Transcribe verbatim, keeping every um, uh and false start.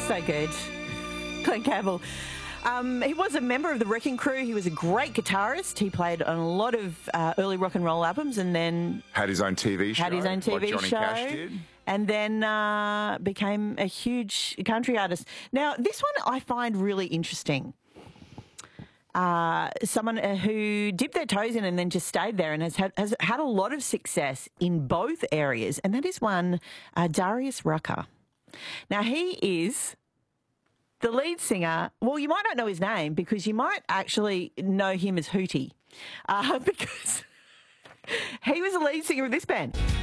So good. Glenn Campbell. Um, he was a member of the Wrecking Crew. He was a great guitarist. He played on a lot of uh, early rock and roll albums, and then had his own T V show. Had his own T V like Johnny show, Cash did. And then uh, became a huge country artist. Now, this one I find really interesting. Uh, someone who dipped their toes in and then just stayed there and has had, has had a lot of success in both areas, and that is one uh, Darius Rucker. Now, he is the lead singer. Well, you might not know his name because you might actually know him as Hootie, uh, because he was the lead singer of this band.